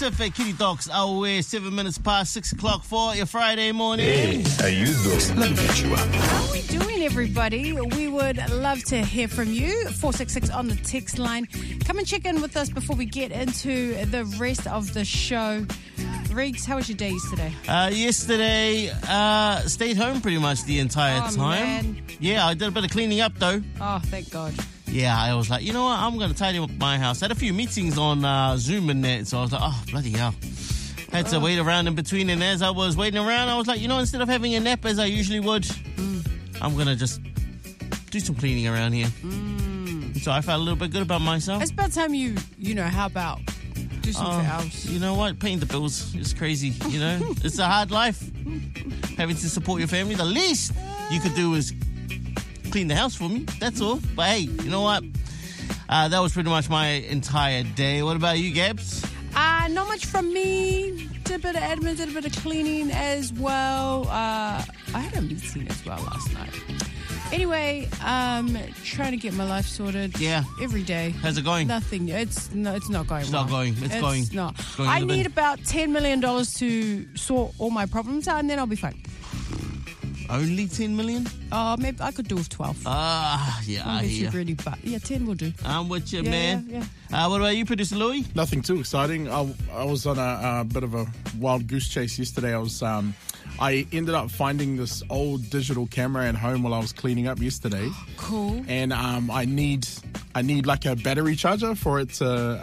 Tiff at Kitty Docs. I'll wear 7 minutes past 6 o'clock for your Friday morning. Hey, how you doing? Let me get you up. How are we doing, everybody? We would love to hear from you. 466 on the text line. Come and check in with us before we get into the rest of the show. Riggs, how was your day yesterday? Yesterday, stayed home pretty much the entire time. Man. Yeah, I did a bit of cleaning up though. Oh, thank God. Yeah, I was like, you know what, I'm going to tidy up my house. I had a few meetings on Zoom and that, so I was like, oh, bloody hell. Had to wait around in between, and as I was waiting around, I was like, you know, instead of having a nap as I usually would, I'm going to just do some cleaning around here. So I felt a little bit good about myself. It's about time you know, how about do something else? You know what? Paying the bills is crazy, you know? It's a hard life. Having to support your family. The least you could do is clean the house for me. That's all. But hey, you know what? That was pretty much my entire day. What about you, Gabs? Not much from me. Did a bit of admin, did a bit of cleaning as well. I had a meeting as well last night. Anyway, trying to get my life sorted. Yeah. Every day. How's it going? Nothing. It's not going It's well. not going. It's going. Not. It's going I in the need bin. about $10 million to sort all my problems out, and then I'll be fine. Only 10 million? Maybe I could do with 12. Yeah, I Won't be hear. too greedy, but yeah, 10 will do. I'm with you, Yeah, man. yeah. What about you, Producer Louis? Nothing too exciting. I was on a bit of a wild goose chase yesterday. I ended up finding this old digital camera at home while I was cleaning up yesterday. Cool. And I need like a battery charger for it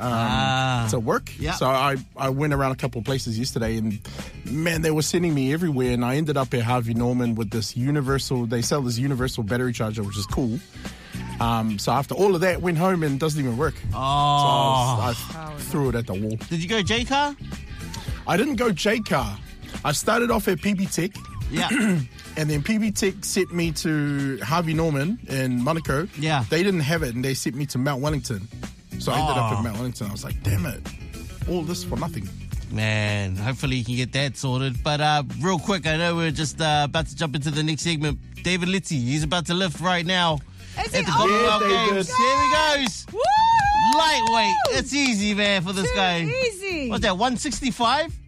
to work. Yeah. So I went around a couple of places yesterday, and man, they were sending me everywhere. And I ended up at Harvey Norman with this they sell this universal battery charger, which is cool. So after all of that, went home and it doesn't even work. So I threw it at the wall. Did you go J-Car? I didn't go J-Car. I started off at PB Tech. Yeah. And then PB Tech sent me to Harvey Norman in Monaco. Yeah. They didn't have it, and they sent me to Mount Wellington. So I ended up at Mount Wellington. I was like, damn it. All this for nothing. Man, hopefully you can get that sorted. But real quick, I know we're just about to jump into the next segment. David Litty, he's about to lift right now. Is At it? the Commonwealth David. Games. Here he goes. Woo! Lightweight. It's easy, man, for this Too guy. easy. What's that, 165?